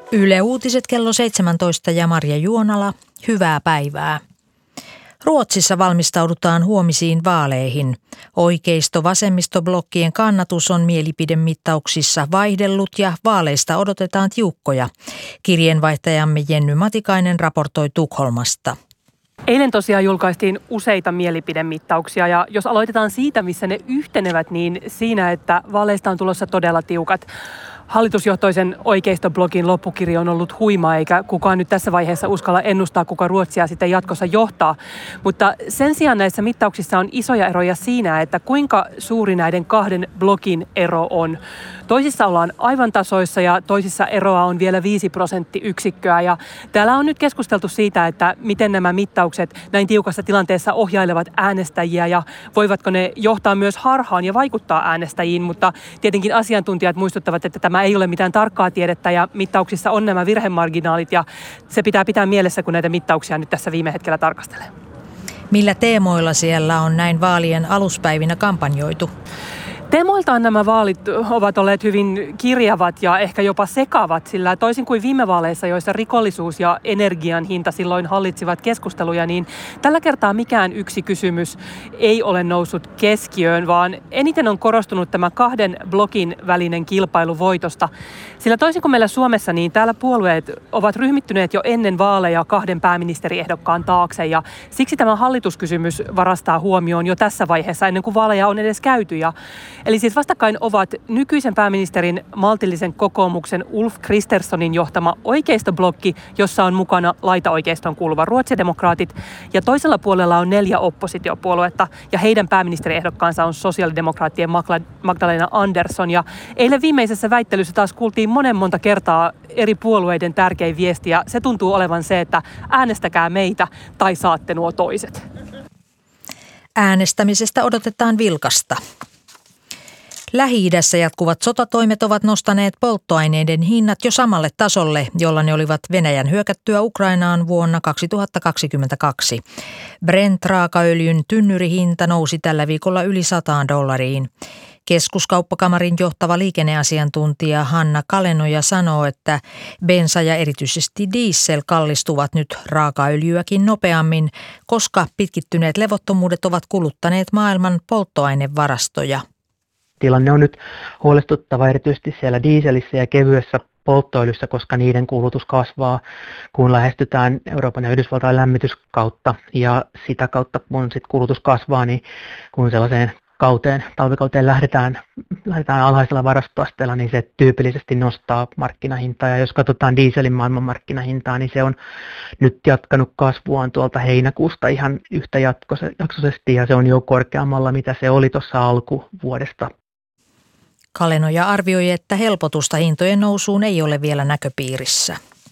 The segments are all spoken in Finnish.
Yle Uutiset kello 17 ja Marja Juonala, hyvää päivää. Ruotsissa valmistaudutaan huomisiin vaaleihin. Oikeisto-vasemmistoblokkien kannatus on mielipidemittauksissa vaihdellut ja vaaleista odotetaan tiukkoja. Kirjeenvaihtajamme Jenny Matikainen raportoi Tukholmasta. Eilen tosiaan julkaistiin useita mielipidemittauksia ja jos aloitetaan siitä, missä ne yhtenevät, niin siinä, että vaaleista on tulossa todella tiukat. Hallitusjohtoisen oikeistoblogin loppukirja on ollut huima, eikä kukaan nyt tässä vaiheessa uskalla ennustaa, kuka Ruotsia sitten jatkossa johtaa. Mutta sen sijaan näissä mittauksissa on isoja eroja siinä, että kuinka suuri näiden kahden blogin ero on. Toisissa ollaan aivan tasoissa ja toisissa eroa on vielä 5 prosenttiyksikköä. Ja täällä on nyt keskusteltu siitä, että miten nämä mittaukset näin tiukassa tilanteessa ohjailevat äänestäjiä ja voivatko ne johtaa myös harhaan ja vaikuttaa äänestäjiin. Mutta tietenkin asiantuntijat muistuttavat, että tämä ei ole mitään tarkkaa tiedettä ja mittauksissa on nämä virhemarginaalit ja se pitää pitää mielessä, kun näitä mittauksia nyt tässä viime hetkellä tarkastelee. Millä teemoilla siellä on näin vaalien aluspäivinä kampanjoitu? Teemoiltaan nämä vaalit ovat olleet hyvin kirjavat ja ehkä jopa sekavat, sillä toisin kuin viime vaaleissa, joissa rikollisuus ja energian hinta silloin hallitsivat keskusteluja, niin tällä kertaa mikään yksi kysymys ei ole noussut keskiöön, vaan eniten on korostunut tämä kahden blogin välinen kilpailu voitosta. Sillä toisin kuin meillä Suomessa, niin täällä puolueet ovat ryhmittyneet jo ennen vaaleja kahden pääministeriehdokkaan taakse ja siksi tämä hallituskysymys varastaa huomioon jo tässä vaiheessa ennen kuin vaaleja on edes käyty. Eli siis vastakkain ovat nykyisen pääministerin maltillisen kokoomuksen Ulf Kristerssonin johtama oikeistoblokki, jossa on mukana laitaoikeistoon kuuluva Ruotsidemokraatit, ja toisella puolella on 4 oppositiopuoluetta, ja heidän pääministeriehdokkaansa on sosiaalidemokraattien Magdalena Andersson. Ja eilen viimeisessä väittelyssä taas kuultiin monta kertaa eri puolueiden tärkein viesti, ja se tuntuu olevan se, että äänestäkää meitä tai saatte nuo toiset. Äänestämisestä odotetaan vilkasta. Lähi-idässä jatkuvat sotatoimet ovat nostaneet polttoaineiden hinnat jo samalle tasolle, jolla ne olivat Venäjän hyökättyä Ukrainaan vuonna 2022. Brent-raakaöljyn tynnyrihinta nousi tällä viikolla yli $100. Keskuskauppakamarin johtava liikenneasiantuntija Hanna Kalenoja sanoo, että bensa ja erityisesti diesel kallistuvat nyt raakaöljyäkin nopeammin, koska pitkittyneet levottomuudet ovat kuluttaneet maailman polttoainevarastoja. Tilanne on nyt huolestuttava erityisesti siellä dieselissä ja kevyessä polttoöljyssä, koska niiden kulutus kasvaa, kun lähestytään Euroopan ja Yhdysvaltain lämmityskautta. Ja sitä kautta, kun sit kulutus kasvaa, niin kun sellaiseen talvikauteen lähdetään alhaisella varastoasteella, niin se tyypillisesti nostaa markkinahintaa. Ja jos katsotaan dieselin maailmanmarkkinahintaa, niin se on nyt jatkanut kasvuaan tuolta heinäkuusta ihan yhtä jaksoisesti, ja se on jo korkeammalla, mitä se oli tuossa alkuvuodesta. Kalenoja arvioi, että helpotusta hintojen nousuun ei ole vielä näköpiirissä.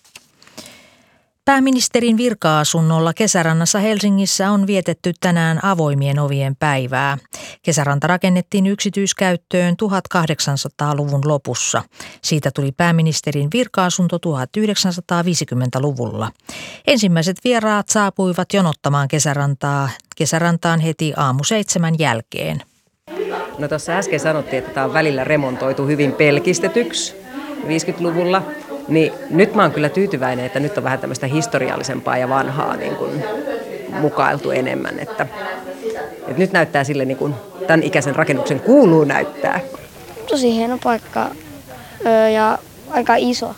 Pääministerin virka-asunnolla Kesärannassa Helsingissä on vietetty tänään avoimien ovien päivää. Kesäranta rakennettiin yksityiskäyttöön 1800-luvun lopussa. Siitä tuli pääministerin virka-asunto 1950-luvulla. Ensimmäiset vieraat saapuivat jonottamaan Kesärantaan heti 6:00 jälkeen. No tuossa äsken sanottiin, että tämä on välillä remontoitu hyvin pelkistetyksi 50-luvulla. Niin nyt mä oon kyllä tyytyväinen, että nyt on vähän tämmöistä historiallisempaa ja vanhaa niin kuin mukailtu enemmän. Että nyt näyttää sille, niin kuin tämän ikäisen rakennuksen kuuluu näyttää. Tosi hieno paikka ja aika iso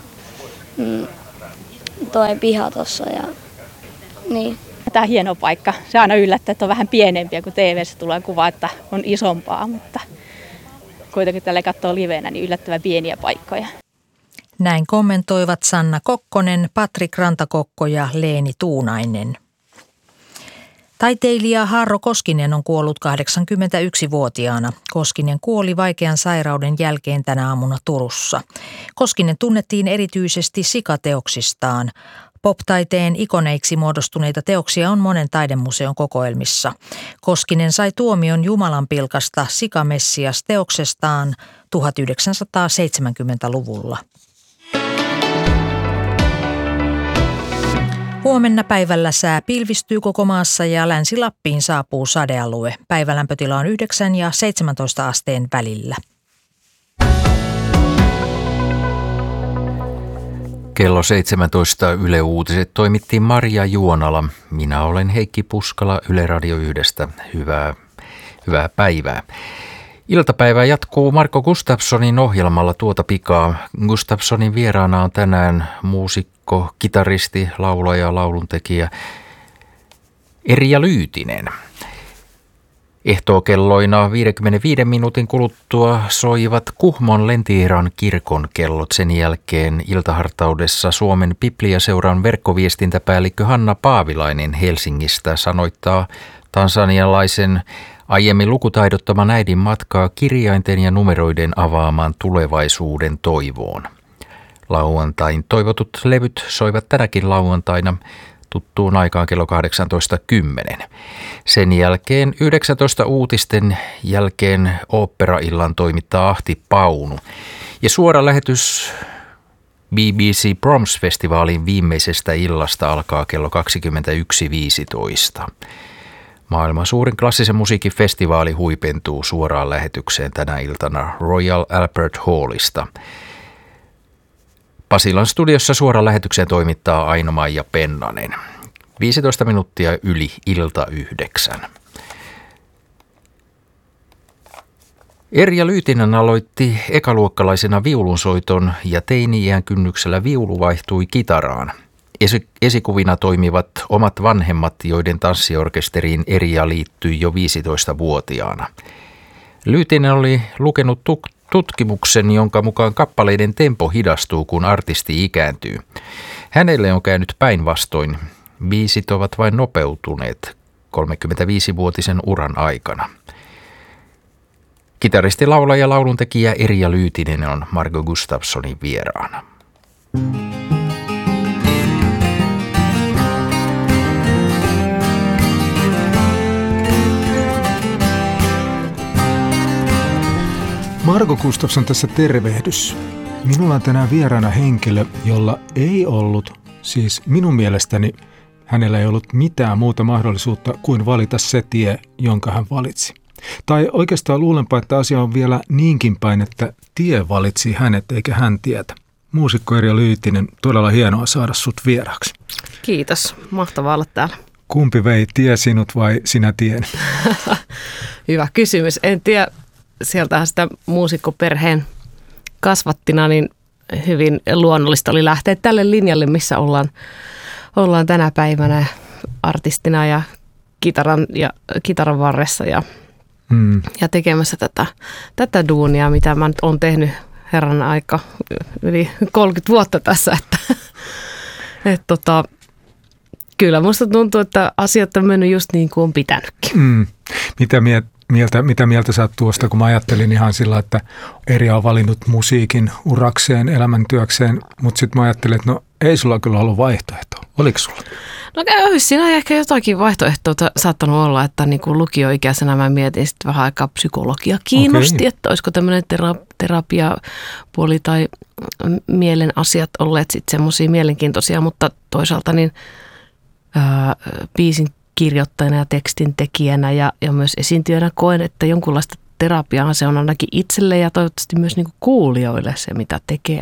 toi piha tossa. Niin. Tämä on hieno paikka. Se aina yllättää, että on vähän pienempiä, kun TV:ssä tulee kuva, että on isompaa. Mutta kuitenkin tällä katsoo livenä, niin yllättävän pieniä paikkoja. Näin kommentoivat Sanna Kokkonen, Patrik Rantakokko ja Leeni Tuunainen. Taiteilija Harro Koskinen on kuollut 81-vuotiaana. Koskinen kuoli vaikean sairauden jälkeen tänä aamuna Turussa. Koskinen tunnettiin erityisesti sikateoksistaan. Pop-taiteen ikoneiksi muodostuneita teoksia on monen taidemuseon kokoelmissa. Koskinen sai tuomion Jumalanpilkasta Sikamessias-teoksestaan 1970-luvulla. Huomenna päivällä sää pilvistyy koko maassa ja Länsi-Lappiin saapuu sadealue. Päivälämpötila on 9 ja 17 asteen välillä. Kello 17 Yle Uutiset toimitti Maria Juonala. Minä olen Heikki Puskala Yle Radio 1:stä. Hyvää päivää. Iltapäivä jatkuu Marko Gustafssonin ohjelmalla tuota pikaa. Gustafssonin vieraana on tänään muusikko, kitaristi, laulaja, lauluntekijä Erja Lyytinen. Ehtookelloina 55 minuutin kuluttua soivat Kuhmon Lentiiran kirkon kellot. Sen jälkeen iltahartaudessa Suomen Biblia-seuran verkkoviestintäpäällikkö Hanna Paavilainen Helsingistä sanoittaa tansanialaisen aiemmin lukutaidottoman äidin matkaa kirjainten ja numeroiden avaamaan tulevaisuuden toivoon. Lauantain toivotut levyt soivat tänäkin lauantaina tuttuun aikaan kello 18.10. Sen jälkeen 19 uutisten jälkeen oopperaillan toimittaa Ahti Paunu. Ja suora lähetys BBC Proms-festivaalin viimeisestä illasta alkaa kello 21.15. Maailman suurin klassisen musiikin festivaali huipentuu suoraan lähetykseen tänä iltana Royal Albert Hallista. Pasilan studiossa suoraan lähetykseen toimittaa Aino-Maija Pennanen. 15 minuuttia yli ilta 9. Erja Lyytinen aloitti ekaluokkalaisena viulunsoiton ja teini-iän kynnyksellä viulu vaihtui kitaraan. Esikuvina toimivat omat vanhemmat, joiden tanssiorkesteriin Erja liittyi jo 15-vuotiaana. Lyytinen oli lukenut tutkimuksen, jonka mukaan kappaleiden tempo hidastuu, kun artisti ikääntyy. Hänelle on käynyt päinvastoin. Biisit ovat vain nopeutuneet 35-vuotisen uran aikana. Kitaristi, laulaja ja lauluntekijä Erja Lyytinen on Marko Gustafssonin vieraana. Marko Gustafsson tässä tervehdys. Minulla on tänään vieraana henkilö, jolla ei ollut, siis minun mielestäni hänellä ei ollut mitään muuta mahdollisuutta kuin valita se tie, jonka hän valitsi. Tai oikeastaan luulenpa, että asia on vielä niinkin päin, että tie valitsi hänet eikä hän tietä. Muusikko Erja Lyytinen, todella hienoa saada sut vieraaksi. Kiitos, mahtavaa olla täällä. Kumpi vei, tie sinut vai sinä tien? Hyvä kysymys. En tiedä, sieltähän sitä muusikkoperheen kasvattina, niin hyvin luonnollista oli lähteä tälle linjalle, missä ollaan tänä päivänä artistina ja kitaran varressa ja tekemässä tätä duunia, mitä mä nyt oon tehnyt herran aika yli 30 vuotta tässä, että kyllä musta tuntuu, että asiat on mennyt just niin kuin on pitänytkin. Mitä mieltä sä oot tuosta, kun mä ajattelin ihan sillä, että Erja on valinnut musiikin urakseen, elämäntyökseen, mutta sitten mä ajattelin, että no ei sulla kyllä ollut vaihtoehtoa. Oliko sulla? No siinä on ehkä jotakin vaihtoehtoa saattanut olla, että niin kuin lukioikäisenä mä mietin sitten vähän aikaa psykologia kiinnosti, että olisiko tämmöinen terapiapuoli tai mielen asiat olleet sitten semmoisia mielenkiintoisia, mutta toisaalta niin biisin kirjoittajana ja tekstin tekijänä ja myös esiintyjänä koen, että jonkunlaista terapiaa se on ainakin itselle ja toivottavasti myös niin kuin kuulijoille se, mitä tekee,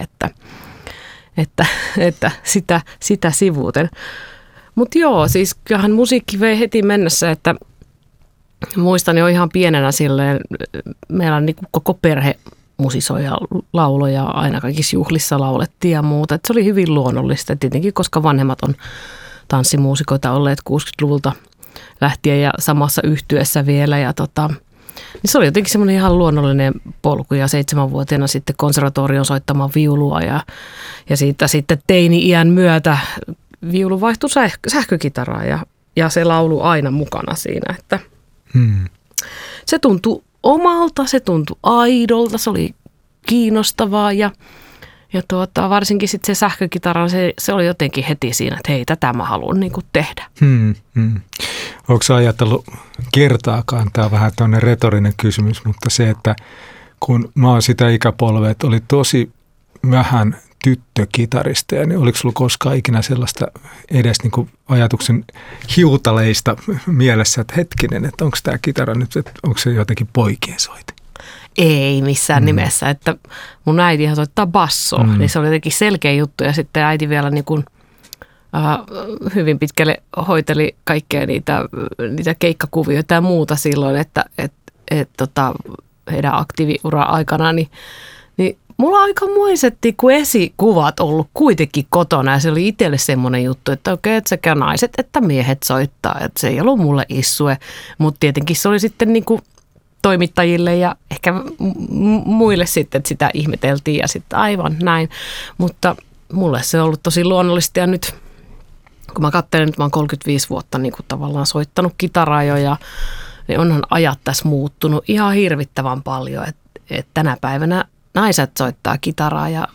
että sitä sivuuten. Mutta joo, siis kyllähän musiikki vei heti mennessä, että muistan jo ihan pienenä silleen, meillä on niin kuin koko perhe musisoi ja lauloja, aina kaikissa juhlissa laulettiin ja muuta. Et se oli hyvin luonnollista, tietenkin koska vanhemmat on tanssimuusikoita olleet 60-luvulta lähtien ja samassa yhtyessä vielä. Ja niin se oli jotenkin semmoinen ihan luonnollinen polku ja 7-vuotiaana sitten konservatorion soittamaan viulua ja siitä sitten teini-iän myötä viulu vaihtui sähkökitaraan ja se laulu aina mukana siinä, että se tuntui omalta, se tuntui aidolta, se oli kiinnostavaa ja varsinkin sitten se sähkökitara, se oli jotenkin heti siinä, että hei, tätä mä haluan niin kuin tehdä. Onko sä ajatellut kertaakaan, tämä on vähän tämmöinen retorinen kysymys, mutta se, että kun mä oon sitä ikäpolvea, että oli tosi vähän tyttökitaristeja, niin oliko sulla koskaan ikinä sellaista edes niin kuin ajatuksen hiutaleista mielessä, että hetkinen, että onko tämä kitara nyt, että onko se jotenkin poikien soiti? Ei missään nimessä, että mun äitihän soittaa bassoa, niin se oli jotenkin selkeä juttu ja sitten äiti vielä niin kuin, hyvin pitkälle hoiteli kaikkea niitä keikkakuvioita ja muuta silloin, että heidän aktiiviura-aikana, niin mulla on aikamoiset niin esikuvat ollut kuitenkin kotona ja se oli itselle semmoinen juttu, että okei, että sekä naiset että miehet soittaa, että se ei ollut mulle issue, mutta tietenkin se oli sitten niin kuin toimittajille ja ehkä muille sitten, että sitä ihmeteltiin ja sitten aivan näin, mutta mulle se on ollut tosi luonnollista ja nyt kun mä katselen, että mä oon 35 vuotta niin kuin tavallaan soittanut kitaraa jo ja niin onhan ajat tässä muuttunut ihan hirvittävän paljon, että tänä päivänä naiset soittaa kitaraa ja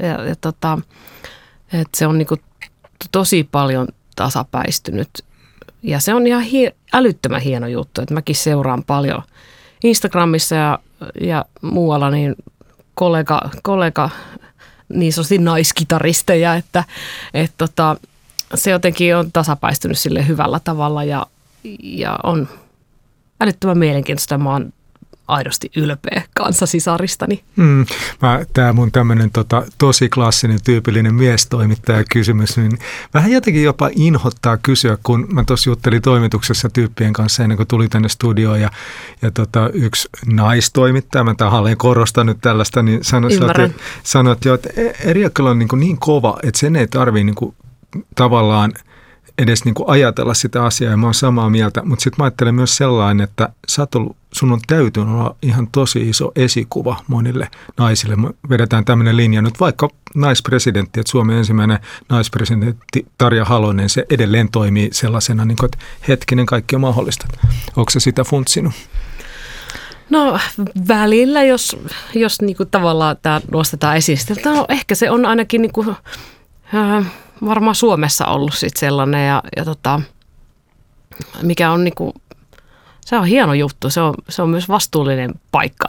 että se on niin kuin tosi paljon tasapäistynyt ja se on ihan älyttömän hieno juttu, että mäkin seuraan paljon Instagramissa ja muualla niin kollega niin sanotusti naiskitaristeja, että se jotenkin on tasapäistynyt sille hyvällä tavalla ja on älyttömän mielenkiintoista. Mä oon aidosti ylpeä kanssasisaristani. Tämä mun tämmöinen tosi klassinen tyypillinen miestoimittajakysymys, niin vähän jotenkin jopa inhottaa kysyä, kun mä tuossa juttelin toimituksessa tyyppien kanssa ennen kuin tuli tänne studioon ja yksi naistoimittaja, mä tahalleen korostan nyt tällaista, niin sanoi, että Erjakkala on niin kova, että sen ei tarvitse niin tavallaan edes niin kuin ajatella sitä asiaa ja mä oon samaa mieltä, mutta sitten mä ajattelen myös sellainen, että sun on täytynyt olla ihan tosi iso esikuva monille naisille. Me vedetään tämmöinen linja nyt vaikka naispresidentti, että Suomen ensimmäinen naispresidentti Tarja Halonen, se edelleen toimii sellaisena, niin kuin, että hetkinen, kaikki on mahdollista. Onko se sitä funtsinut? No välillä, jos niin kuin tavallaan tämä nostetaan esiin, no, ehkä se on ainakin niin kuin, varmaan Suomessa ollut sitten sellainen ja mikä on niinku, se on hieno juttu, se on myös vastuullinen paikka,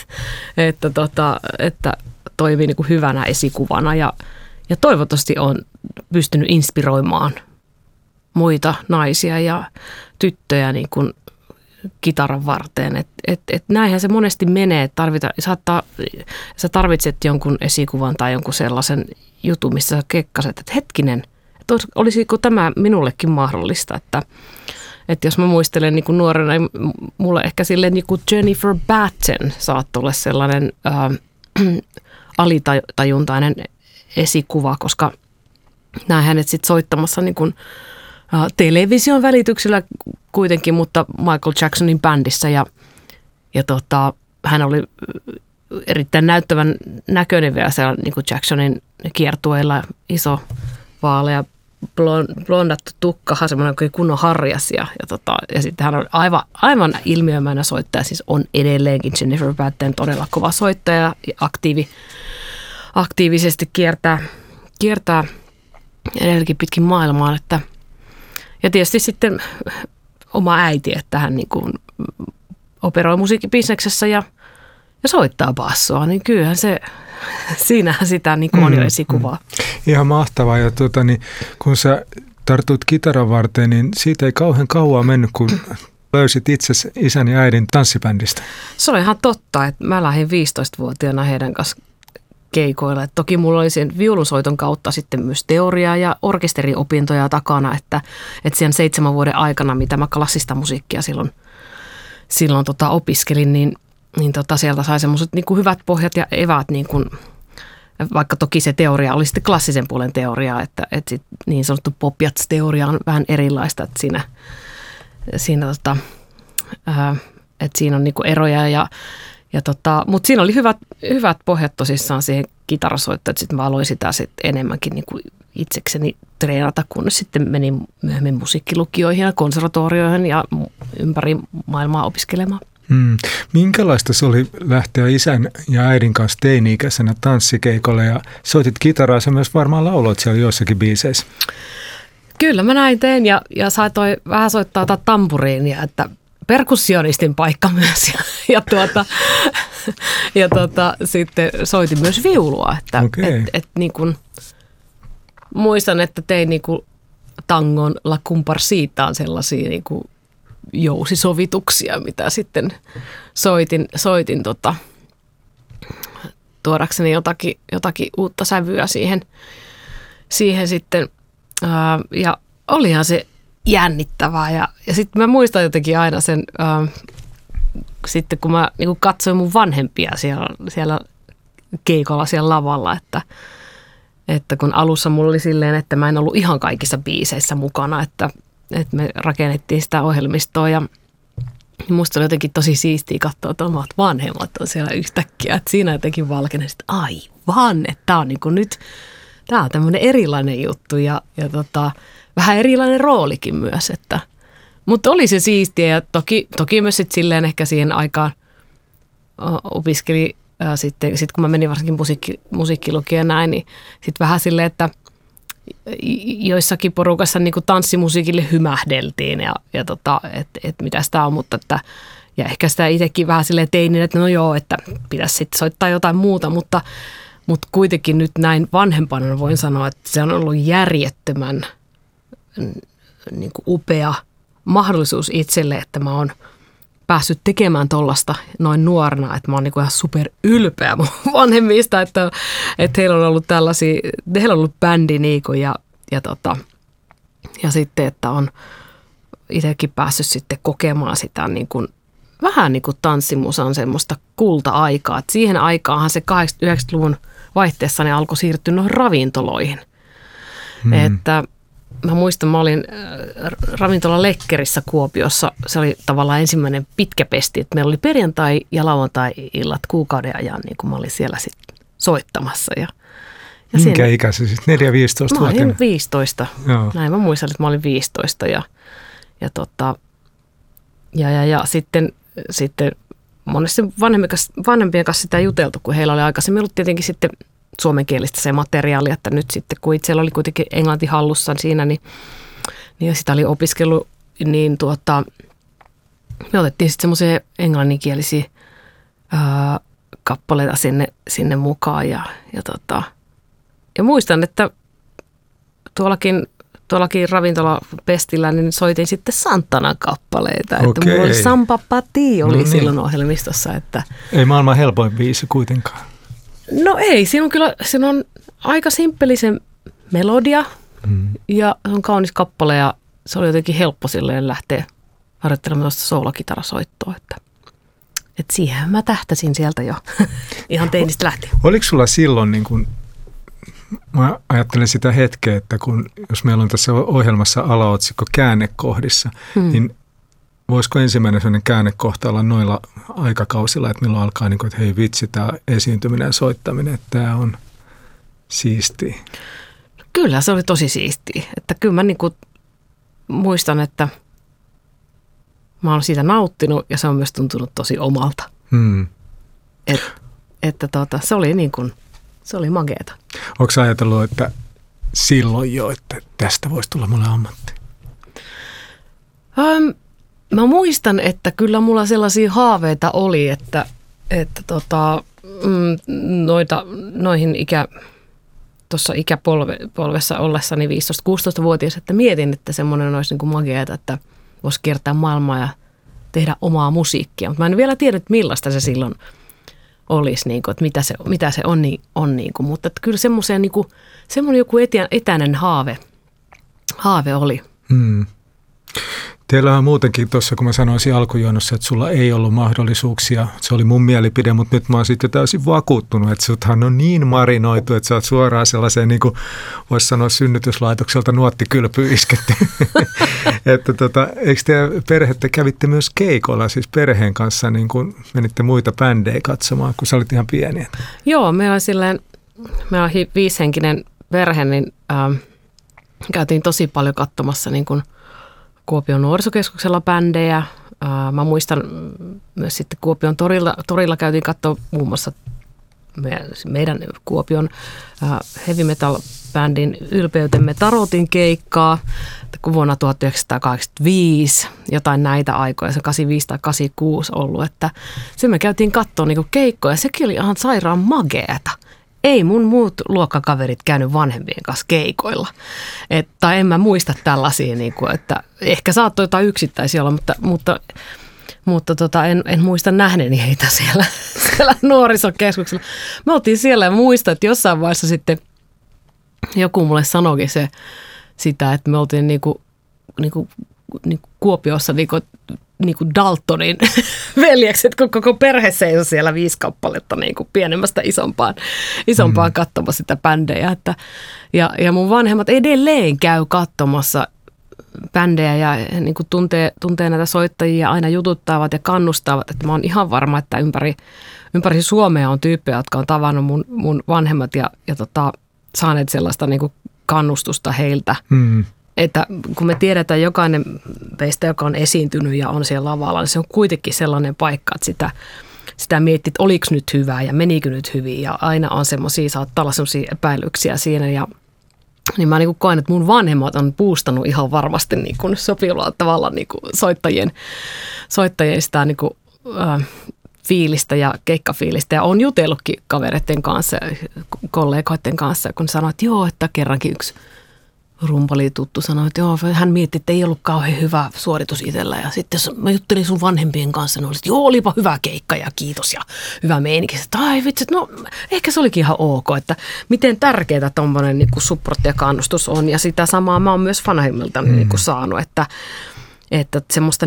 että toimii niinku hyvänä esikuvana ja toivottavasti on pystynyt inspiroimaan muita naisia ja tyttöjä niinku kitaran varteen, että näinhän se monesti menee, että sä tarvitset jonkun esikuvan tai jonkun sellaisen jutun, missä sä kekkaset, että hetkinen, että olisiko tämä minullekin mahdollista, että jos mä muistelen niin kuin nuorena, mulle ehkä silleen niin kuin Jennifer Batten saattoi olla sellainen alitajuntainen esikuva, koska näin hänet sitten soittamassa niin kuin television välityksellä kuitenkin, mutta Michael Jacksonin bändissä ja hän oli erittäin näyttävän näköinen vielä siellä niin kuin Jacksonin kiertueilla, iso vaalea blondattu tukka, semmoinen kunnon harjas ja sitten hän on aivan ilmiömäinen soittaja, siis on edelleenkin Jennifer Batten todella kova soittaja ja aktiivisesti kiertää edelleenkin pitkin maailmaa, ja tietysti sitten oma äiti, että hän niin kuin operoi musiikkibisneksessä ja soittaa bassoa, niin kyllähän siinähän sitä niin kuin on jo esikuvaa. Ihan mahtavaa. Ja kun sä tartut kitaran varteen, niin siitä ei kauhean kauan mennyt, kun löysit itsesi isän ja äidin tanssibändistä. Se on ihan totta, että mä lähdin 15-vuotiaana heidän kanssa keikoilla. Et toki mulla oli sen viulunsoiton kautta sitten myös teoriaa ja orkesteriopintoja takana, että sen 7 vuoden aikana, mitä mä klassista musiikkia silloin opiskelin, niin sieltä sai semmoiset niin kuin hyvät pohjat ja eväät, niin kuin, vaikka toki se teoria oli sitten klassisen puolen teoriaa, että sit niin sanottu pop-jazz-teoria on vähän erilaista, että siinä on niin kuin eroja mutta siinä oli hyvät pohjat tosissaan siihen kitarasoittoon, että sitten mä aloin sitä sitten enemmänkin niin kuin itsekseni treenata, kunnes sitten menin myöhemmin musiikkilukioihin ja konservatorioihin ja ympäri maailmaa opiskelemaan. Minkälaista se oli lähteä isän ja äidin kanssa teini-ikäisenä tanssikeikolle ja soitit kitaraa, sä myös varmaan lauloit siellä joissakin biiseissä? Kyllä mä näin tein ja saatoin vähän soittaa tampuriinia, että perkussionistin paikka myös ja sitten soitin myös viulua, että niin kuin, muistan, että tein niin kuin tangon La Comparsitaan sellaisia niin kuin jousisovituksia, mitä sitten soitin tuodakseni jotakin uutta sävyä siihen sitten. Ja olihan se jännittävää. Ja sitten mä muistan jotenkin aina sen, sitten kun mä niin katsoin mun vanhempia siellä keikolla siellä lavalla, että kun alussa mulla oli silleen, että mä en ollut ihan kaikissa biiseissä mukana, että me rakennettiin sitä ohjelmistoa ja musta oli jotenkin tosi siistiä katsoa, että omat vanhemmat on siellä yhtäkkiä, että siinä jotenkin valkeni, että aivan, että tää on niin kuin nyt, tää on tämmöinen erilainen juttu ja vähän erilainen roolikin myös, mutta oli se siistiä ja toki myös sitten silleen ehkä siihen aikaan opiskeli sitten kun mä menin varsinkin musiikkilukiin ja näin, niin sitten vähän silleen, että joissakin porukassa niin kuin tanssimusiikille hymähdeltiin ja että mitä sitä on, mutta ja ehkä sitä itsekin vähän silleen teinin, että no joo, että pitäisi sitten soittaa jotain muuta, mutta kuitenkin nyt näin vanhempana voin sanoa, että se on ollut järjettömän niin kuin upea mahdollisuus itselle, että mä oon päässyt tekemään tollasta noin nuorena, että mä oon niinku ihan super ylpeä mun vanhemmista, että heillä on ollut heillä on ollut bändi niinku ja sitten, että on itsekin päässyt sitten kokemaan sitä niinku, vähän niin kuin tanssimusan semmoista kulta-aikaa. Et siihen aikaanhan se 80-90-luvun vaihteessa ne alkoi siirtyä noihin ravintoloihin. Että mä muistan, mä olin ravintola Lekkerissä Kuopiossa. Se oli tavallaan ensimmäinen pitkä pesti. Että meillä oli perjantai- ja lauantai-illat kuukauden ajan, niin kun mä olin siellä sitten soittamassa. Minkä ikäisiä siis? 4-15 vuotta? Mä olin 15. Joo. Näin mä muistan, että mä olin 15. Ja sitten monesti vanhempien kanssa sitä juteltu, kun heillä oli aikaisemmin ollut tietenkin sitten suomenkielistä se materiaali, että nyt sitten kun itsellä oli kuitenkin englanti hallussa siinä, niin sitä oli opiskellut, niin me otettiin sitten semmoisia englanninkielisiä kappaleita sinne mukaan ja muistan, että tuollakin ravintolapestillä niin soitin sitten Santanan kappaleita, että mulla oli Sampa Pati oli silloin ohjelmistossa. Että ei maailman helpoin biisi kuitenkaan. No ei, siinä on aika simppeli se melodia ja se on kaunis kappale ja se oli jotenkin helppo silleen lähteä harjoittelemaan tuosta soolokitarasoittoa, että siihen mä tähtäsin sieltä jo ihan teinistä lähtien. Oliko sulla silloin, niin kun, mä ajattelen sitä hetkeä, että jos meillä on tässä ohjelmassa alaotsikko käännekohdissa, niin voisiko ensimmäinen sellainen käännekohta olla noilla aikakausilla, että milloin alkaa, niin kuin, että hei vitsi, tämä esiintyminen ja soittaminen, että tämä on siistiä? Kyllä se oli tosi siistiä. Että kyllä mä niin kuin muistan, että mä oon siitä nauttinut ja se on myös tuntunut tosi omalta. Että se oli niin kuin, se oli makeeta. Oletko sä ajatellut, että silloin jo, että tästä voisi tulla mulle ammatti? Mä muistan, että kyllä mulla sellaisia haaveita oli, että noihin tuossa ikäpolvessa ollessani 15-16-vuotias, että mietin, että semmoinen olisi niin kuin makeata, että voisi kiertää maailmaa ja tehdä omaa musiikkia. Mutta mä en vielä tiedä, millaista se silloin olisi, niin kuin, että mitä se on niin kuin. Mutta että kyllä semmoinen joku etäinen haave oli. Teillä on muutenkin tuossa, kun mä sanoisin alkujuonnossa, että sulla ei ollut mahdollisuuksia. Se oli mun mielipide, mutta nyt mä oon sitten täysin vakuuttunut, että suthan on niin marinoitu, että sä oot suoraan sellaiseen, niin kuin voisi sanoa synnytyslaitokselta nuottikylpy isketty. Että eikö teidän perhettä kävitte myös keikolla, siis perheen kanssa, niin kuin menitte muita bändejä katsomaan, kun sä olit ihan pieniä? Joo, meillä on 5-henkinen perhe, niin käytiin tosi paljon katsomassa niin kuin Kuopion nuorisokeskuksella bändejä. Mä muistan myös sitten Kuopion torilla käytiin katsoa muun muassa meidän Kuopion heavy metal bändin Ylpeytemme Tarotin keikkaa, kun vuonna 1985, jotain näitä aikoja, se 85 tai 86 ollut, että se me käytiin katsoa niinku keikkoja, sekin oli ihan sairaan mageeta. ei mun muut luokkakaverit käynyt vanhempien kanssa keikoilla. Tai en mä muista tällaisia, niin kuin, että ehkä saattoi jotain yksittäisiä olla, mutta en muista nähneeni heitä siellä nuorisokeskuksella. Me oltiin siellä ja muistan, että jossain vaiheessa sitten joku mulle sanoikin sitä, että me oltiin niinku Kuopiossa niinku Daltonin veljekset, kun koko perhe seisoi siellä 5 kappaletta niinku pienemmästä isompaan katsomassa sitä bändejä. Ja mun vanhemmat edelleen käy katsomassa bändejä ja niinku tuntee näitä soittajia, aina jututtavat ja kannustavat. Että mä oon ihan varma, että ympäri Suomea on tyyppejä, jotka on tavannut mun vanhemmat ja saaneet sellaista niinku kannustusta heiltä. Että kun me tiedetään jokainen meistä, joka on esiintynyt ja on siellä lavalla, niin se on kuitenkin sellainen paikka, että sitä miettii, että oliko nyt hyvää ja menikö nyt hyvin. Ja aina on saattaa olla semmoisia epäilyksiä siinä. Niin mä niin koen, että mun vanhemmat on boostannut ihan varmasti niin kuin sopivalla tavalla niin kuin soittajien sitä niin kuin, fiilistä ja keikkafiilistä. Ja on jutellutkin kavereiden kanssa ja kollegoiden kanssa, kun sanoin, että joo, että kerrankin yksi rumpalituttu sanoi, että joo, hän mietti, että ei ollut kauhean hyvä suoritus itsellä. Ja sitten mä juttelin sun vanhempien kanssa, niin oli, että joo, olipa hyvä keikka ja kiitos ja hyvä meininki. Että ai vitsi, no ehkä se olikin ihan ok, että miten tärkeää tommoinen niin kuin support ja kannustus on. Ja sitä samaa mä oon myös vanhemmilta niin kuin saanut, että semmoista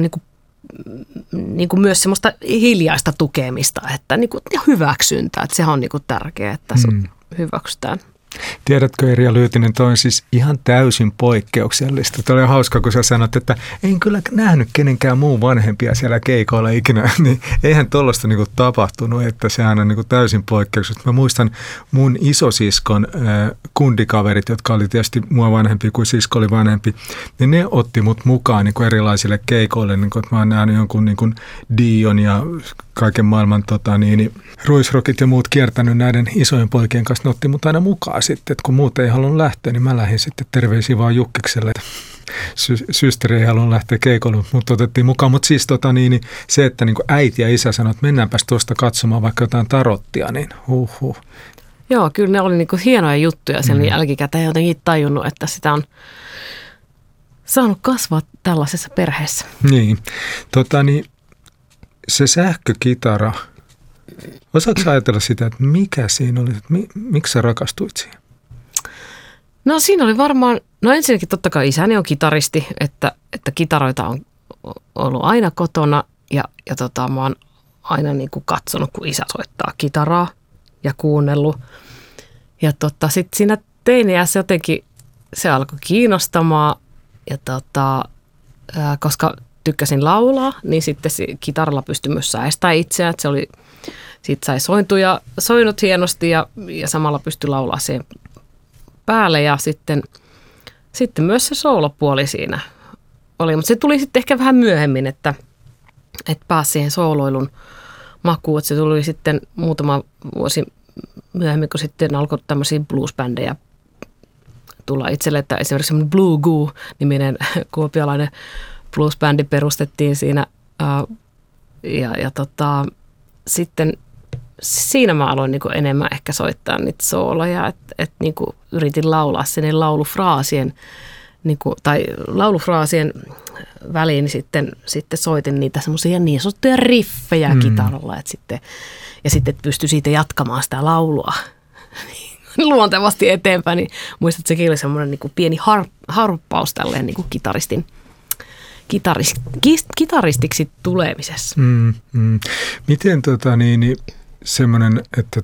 niin kuin myös semmoista hiljaista tukemista, että niin kuin hyväksyntää, että sehän on niin kuin tärkeää, että sut hyväksytään. Tiedätkö, Erja Lyytinen, toi on siis ihan täysin poikkeuksellista. Tuo oli hauska, kun sä sanot, että en kyllä nähnyt kenenkään muun vanhempia siellä keikoilla ikinä, niin eihän tuollaista niinku tapahtunut, että sehän on niinku täysin poikkeuksellista. Mä muistan mun isosiskon kundikaverit, jotka oli tietysti mua vanhempi kuin sisko oli vanhempi, niin ne otti mut mukaan niinku erilaisille keikoille, niinku, että mä oon nähnyt jonkun niinku Dion ja kaiken maailman ruisrockit ja muut kiertänyt näiden isojen poikien kanssa, ne otti mut aina mukaan sitten, että kun muut ei halunnut lähteä, niin mä lähdin sitten terveisiä vaan Jukkikselle. Systeri ei halunnut lähteä keikolle, mutta otettiin mukaan. Mutta siis se, että niin äiti ja isä sanoi, että mennäänpäs tuosta katsomaan vaikka jotain tarottia, niin huuhuh. Joo, kyllä ne oli niinku hienoja juttuja sen jälkikäteen, jotenkin tajunnut, että sitä on saanut kasvaa tällaisessa perheessä. Niin, se sähkökitara, osaatko ajatella sitä, että mikä siinä oli, että miksi sä rakastuit siihen? No siinä oli varmaan, ensinnäkin totta kai isäni on kitaristi, että kitaroita on ollut aina kotona ja mä oon aina niin kuin katsonut, kun isä soittaa kitaraa ja kuunnellut. Ja sitten siinä teiniässä jotenkin se alkoi kiinnostamaan ja koska tykkäsin laulaa, niin sitten kitaralla pystyi myös säestämään itseään, että se oli, siitä sai soinut hienosti ja samalla pystyi laulaa siihen päälle ja sitten myös se soolopuoli siinä oli, mutta se tuli sitten ehkä vähän myöhemmin, että pääsi siihen sooloilun makuun, että se tuli sitten muutama vuosi myöhemmin, kun sitten alkoi tämmöisiä bluesbändejä tulla itselle, että esimerkiksi semmoinen Blue Goo-niminen kuopiolainen bluesbändi perustettiin siinä sitten siinä mä aloin niinku enemmän ehkä soittaa niitä sooloja, että niinku yritin laulaa sinne laulufraasien tai laulufraasien väliin sitten soitin niitä semmoisia niin sanottuja riffejä kitaralla, ja sitten pystyi siitä jatkamaan sitä laulua luontevasti eteenpäin, niin muistat, että sekin oli semmoinen niinku pieni harppaus tälleen niinku kitaristiksi tulemisessa. Miten semmoinen, että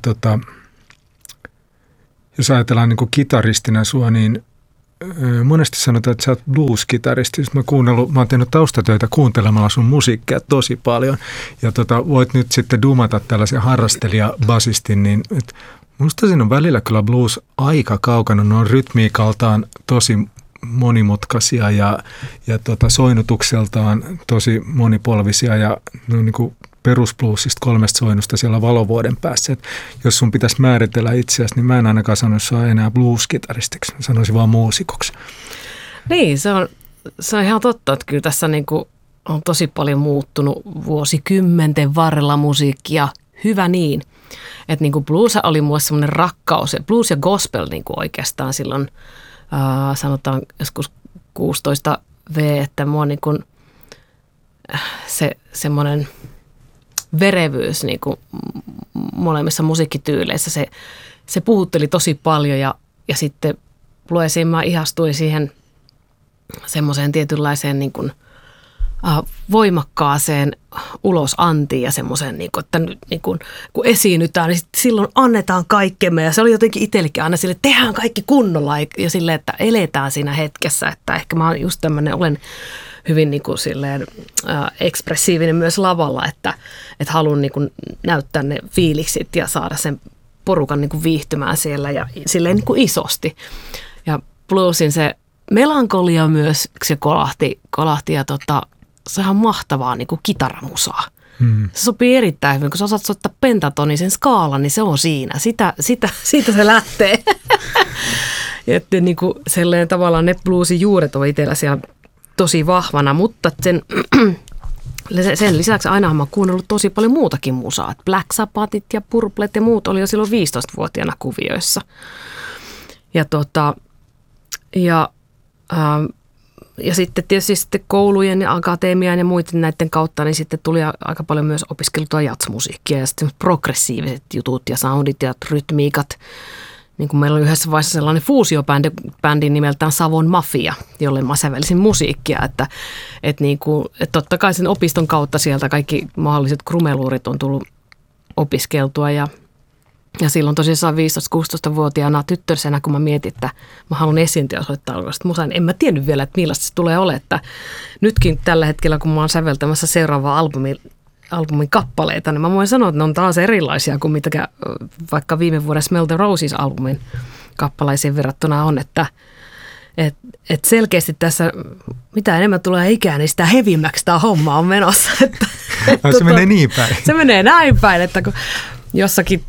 jos ajatellaan niin kuin kitaristina sua, niin monesti sanotaan, että sä oot blues-kitaristi. Mä oon tehnyt taustatöitä kuuntelemalla sun musiikkia tosi paljon. Ja voit nyt sitten dumata tällaisen harrastelija-basistin, niin musta siinä on välillä kyllä blues aika kaukana. Ne on rytmiikaltaan tosi monimutkaisia ja soinnutukseltaan tosi monipolvisia ja ne on niin kuin perusbluesista 3 soinnusta siellä valovuoden päässä. Et jos sun pitäisi määritellä itseäsi, niin mä en ainakaan sanoisi sua enää blues-kitaristiksi, mä sanoisin vaan muusikoksi. Niin, se on ihan totta, että kyllä tässä niin kuin on tosi paljon muuttunut vuosikymmenten varrella musiikkia, hyvä niin. Että niin kuin blues oli mulle semmoinen rakkaus, ja blues ja gospel niin kuin oikeastaan silloin sanotaan joskus 16 että mua niin kuin se semmoinen verevyys niin kuin molemmissa musiikkityyleissä, se puhutteli tosi paljon ja sitten lueisiin mä ihastuin siihen semmoiseen tietynlaiseen niin kuin voimakkaaseen ulosantiin ja semmoiseen, niin kuin, että nyt, niin kuin, kun esiinnytään, niin silloin annetaan kaikkemme. Ja se oli jotenkin itsellekin aina sille, että tehdään kaikki kunnolla ja sille, että eletään siinä hetkessä. Että ehkä mä oon just tämmöinen, olen hyvin niin kuin silleen ekspressiivinen myös lavalla, että haluan niin kuin näyttää ne fiiliksit ja saada sen porukan niin kuin viihtymään siellä ja silleen niin kuin isosti. Ja bluesin se melankolia myös, se kolahti ja sehän on mahtavaa niin kuin kitaramusaa. Se sopii erittäin hyvin, kun sä osaat soittaa pentatonisen skaalan, niin se on siinä. Siitä se lähtee. Että niin kuin selleen tavallaan ne bluesin juuret on itsellä siellä tosi vahvana, mutta sen lisäksi ainahan mä oon kuunnellut tosi paljon muutakin musaa. Black Sabbathit ja Purplet ja muut oli jo silloin 15-vuotiaana kuvioissa. Ja sitten tietysti sitten koulujen ja akatemian ja muiden näiden kautta, niin sitten tuli aika paljon myös opiskeltua jatsmusiikkia ja sitten progressiiviset jutut ja soundit ja rytmiikat. Niin kuin meillä oli yhdessä vaiheessa sellainen fuusiobändi nimeltään Savon Mafia, jolle mä sävelsin musiikkia, että totta kai sen opiston kautta sieltä kaikki mahdolliset krumeluurit on tullut opiskeltua ja silloin tosissaan 15-16-vuotiaana tyttösenä, kun mä mietin, että mä haluan esiintyä soittaa alkoista musaa, niin en mä tiennyt vielä, että millaista se tulee olemaan. Että nytkin tällä hetkellä, kun mä oon säveltämässä seuraavaa albumin kappaleita, niin mä voin sanoa, että ne on taas erilaisia kuin mitä vaikka viime vuoden Smell the Roses-albumin kappaleisiin verrattuna on, että selkeästi tässä, mitä enemmän tulee ikää, niin sitä hevimmäksi tämä homma on menossa. Se menee niin päin. Se menee näin päin, että kun jossakin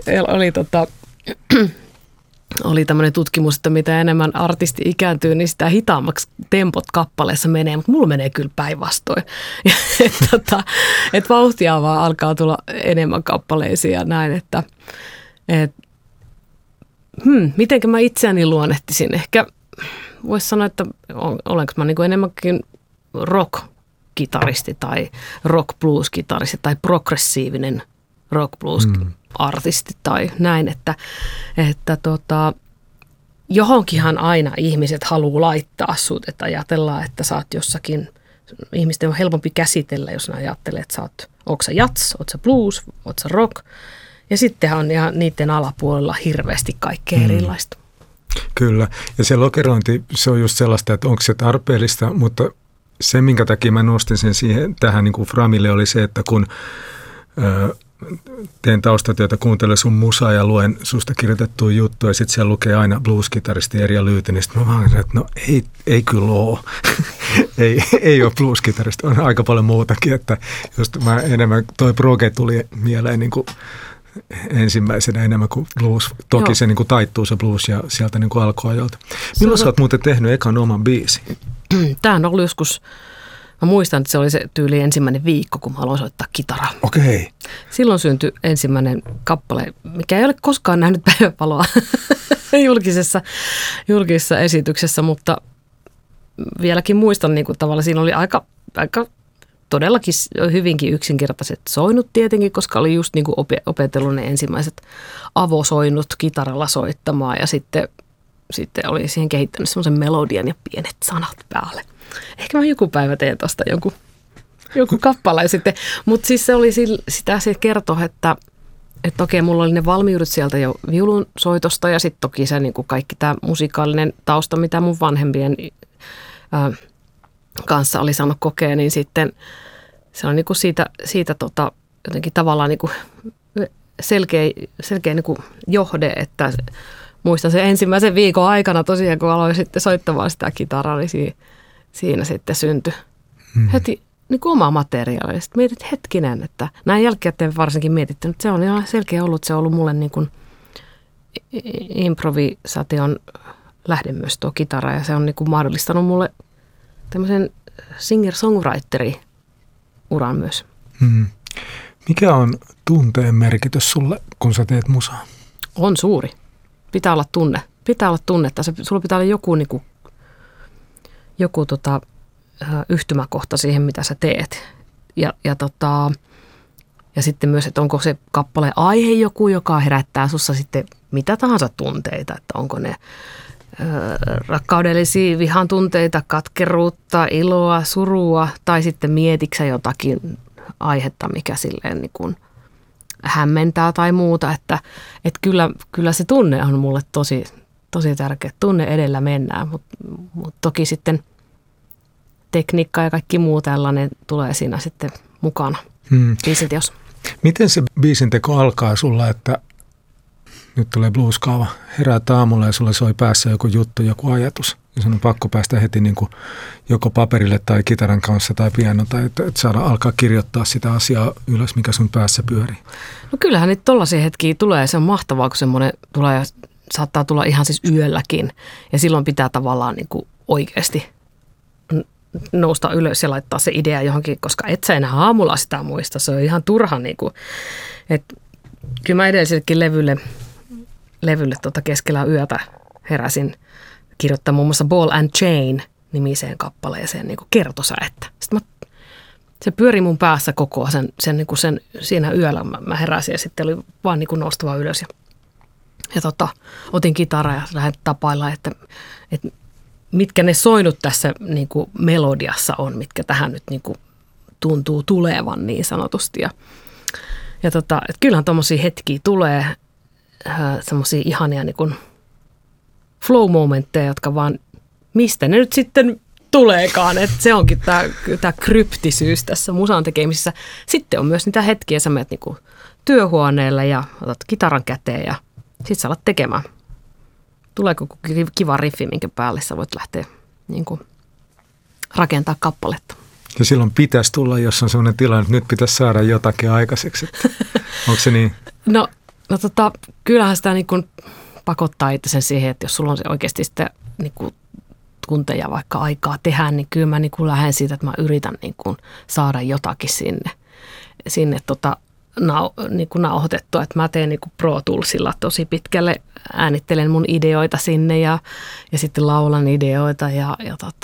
oli tämmöinen tutkimus, että mitä enemmän artisti ikääntyy, niin sitä hitaammaksi tempot kappaleessa menee, mutta mulla menee kyllä päinvastoin. Että vauhtia vaan alkaa tulla enemmän kappaleisiin ja näin, että mitenkä mä itseäni luonnehtisin. Ehkä voisi sanoa, että olenko mä niin enemmänkin rock-kitaristi tai rock-blues-kitaristi tai progressiivinen rock blues artisti tai näin, että johonkinhan aina ihmiset haluaa laittaa sut, että ajatellaan, että sä oot jossakin, ihmisten on helpompi käsitellä, jos ne ajattelee, että ootko sä jats, ootko sä blues, ootko sä rock, ja sittenhän on ihan niiden alapuolella hirveästi kaikkea erilaista. Kyllä, ja se lokerointi, se on just sellaista, että onko se tarpeellista, mutta se, minkä takia mä nostin sen tähän niin kuin framille, oli se, että kun teen taustatyötä, kuuntelen sun musaa ja luen susta kirjoitettua juttua ja sitten siellä lukee aina blues-kitaristi Erja Lyytinen, niin sitten mä vaan sanoin, että no ei kyllä ole. ei ole blues-kitaristi, on aika paljon muutakin, että just mä enemmän, toi proge tuli mieleen niin kuin ensimmäisenä enemmän kuin blues. Toki se niin kuin taittuu se blues ja sieltä niin kuin alkuajoilta. Milloin sä oot muuten tehnyt ekan oman biisin? Tämä on ollut joskus, mä muistan, että se oli se tyyli ensimmäinen viikko, kun mä aloin soittaa kitaraa. Okei. Silloin syntyi ensimmäinen kappale, mikä ei ole koskaan nähnyt päiväpaloa julkisessa esityksessä, mutta vieläkin muistan niin kuin tavallaan siinä oli aika todellakin hyvinkin yksinkertaiset soinut tietenkin, koska oli just niin kuin opetellut ne ensimmäiset avosoinut kitaralla soittamaan ja sitten oli siihen kehittänyt semmoisen melodian ja pienet sanat päälle. Ehkä mä joku päivä teen tuosta joku kappale sitten, mutta siis se oli se kertoi, että okei, mulla oli ne valmiudet sieltä jo viulun soitosta ja sitten toki se niin kuin kaikki tämä musikaalinen tausta, mitä mun vanhempien kanssa oli saanut kokea, niin sitten se on niin kuin siitä jotenkin tavallaan niin kuin selkeä niin kuin johde, että muistan sen ensimmäisen viikon aikana tosiaan, kun aloin sitten soittamaan sitä kitaraa, niin siinä sitten syntyi heti niin kuin oma materiaali. Sitten mietit hetkinen, että näin jälkikäteen varsinkin mietittänyt, että se on ihan selkeä ollut, se on ollut mulle niin kuin improvisaation lähde myös tuo kitara ja se on niin kuin mahdollistanut mulle tämmöisen singer-songwriteri-uran myös. Mikä on tunteen merkitys sulle, kun sä teet musaa? On suuri. Pitää olla tunne. Pitää olla tunnetta. Sulla pitää olla joku yhtymäkohta siihen, mitä sä teet. Ja sitten myös, että onko se kappaleen aihe joku, joka herättää sussa sitten mitä tahansa tunteita. Että onko ne rakkaudellisia vihan tunteita, katkeruutta, iloa, surua tai sitten mietiksä jotakin aihetta, mikä silleen niin kuin hämmentää tai muuta. Että kyllä se tunne on mulle tosi tärkeä. Tunne edellä mennään, mutta toki sitten tekniikka ja kaikki muu tällainen tulee siinä sitten mukana biisinteossa. Miten se biisinteko alkaa sulla, että nyt tulee blueskaava, heräät aamulla ja sulla soi päässä joku juttu, joku ajatus ja sun on pakko päästä heti niin kuin joko paperille tai kitaran kanssa tai piano tai että saada alkaa kirjoittaa sitä asiaa ylös, mikä sun päässä pyörii? No kyllähän niitä tollaisia hetkiä tulee. Se on mahtavaa, kun semmoinen tulee, saattaa tulla ihan siis yölläkin ja silloin pitää tavallaan niin kuin oikeasti nousta ylös ja laittaa se idea johonkin, koska et sä enää aamulla sitä muista. Se on ihan turha. Niin kuin, että kyllä mä edellisellekin levylle keskellä yötä heräsin kirjoittaa muun muassa Ball and Chain -nimiseen kappaleeseen niin kuin kertosäettä. Sitten se pyöri mun päässä koko sen siinä yöllä. Mä heräsin ja sitten oli vaan niin kuin noustava ylös. Ja otin kitaraa ja lähdin tapailla, että mitkä ne soinut tässä niin kuin melodiassa on, mitkä tähän nyt niin kuin tuntuu tulevan niin sanotusti. Ja kyllähän tommosia hetkiä tulee, semmosia ihania niin kuin flow-momentteja, jotka vaan, mistä ne nyt sitten tuleekaan. Että se onkin tämä kryptisyys tässä musan tekemisessä. Sitten on myös niitä hetkiä, sä menet niin kuin työhuoneelle ja otat kitaran käteen ja sit sä alat tekemään. Tuleeko kiva riffi, minkä päälle sä voit lähteä niin kuin rakentaa kappaletta. Ja silloin pitäisi tulla, jos on sellainen tilanne, että nyt pitäisi saada jotakin aikaiseksi. Onko se niin? No kyllähän sitä niin kuin pakottaa itse sen siihen, että jos sulla on se oikeasti sitä niin kuin tunteja vaikka aikaa tehdä, niin kyllä mä niin kuin lähden siitä, että mä yritän niin kuin saada jotakin sinne niin kuin nauhoitettua, että mä teen niin kuin Pro Toolsilla tosi pitkälle, äänittelen mun ideoita sinne ja sitten laulan ideoita ja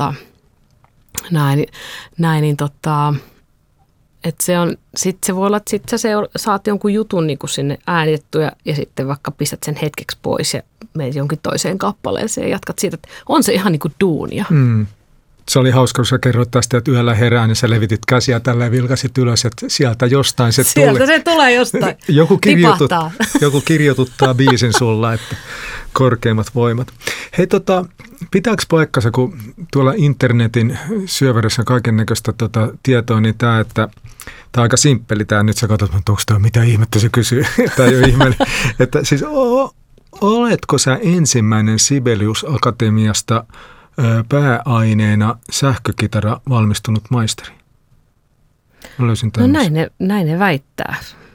näin niin että se on, sit se voi olla, että sit sä saat jonkun jutun niin kuin sinne äänitettyä ja sitten vaikka pistät sen hetkeksi pois ja menet jonkin toiseen kappaleeseen ja jatkat siitä, että on se ihan niin kuin duunia. Se oli hauska, kun sä kerroit tästä, että yöllä herään ja sä levitit käsiä tällä ja vilkasit ylös, että sieltä jostain se tulee. Sieltä se tulee jostain. Joku kirjoituttaa biisin sulla, että korkeimmat voimat. Hei pitääkö paikkansa, kun tuolla internetin syöverissä on kaikennäköistä tietoa, niin tämä, että tämä on aika simppeli tämä, nyt sä katsot, että onko tämä mitä ihmettä se kysyy, tämä ei ole ihme. Että siis oletko sä ensimmäinen Sibelius Akatemiasta pääaineena sähkökitara valmistunut maisteri? Mä löysin no näin ne väittää.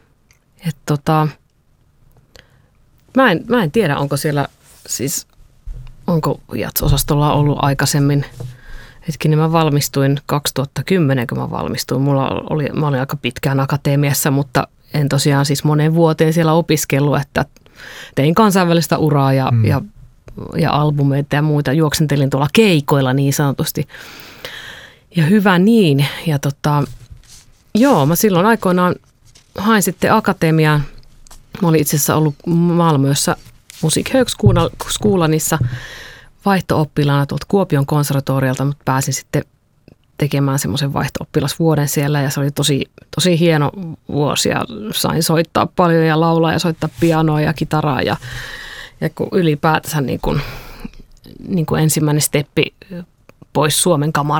Mä en tiedä, onko siellä siis, onko jats-osastolla ollut aikaisemmin. Hetkinen, mä valmistuin 2010, kun mä valmistuin. Mä olin aika pitkään akatemiassa, mutta en tosiaan siis moneen vuoteen siellä opiskellut, että tein kansainvälistä uraa ja albumeita ja muita. Juoksentelin tuolla keikoilla niin sanotusti. Ja hyvä niin. Ja joo, mä silloin aikoinaan hain akatemiaan. Mä olin itse asiassa ollut Malmössä Musikhögskolanissa vaihto-oppilaana tuolta Kuopion konservatorialta, mutta pääsin sitten tekemään semmoisen vaihto-oppilasvuoden siellä ja se oli tosi hieno vuosi ja sain soittaa paljon ja laulaa ja soittaa pianoa ja kitaraa ja kun ylipäätänsä niin kuin ensimmäinen steppi pois Suomen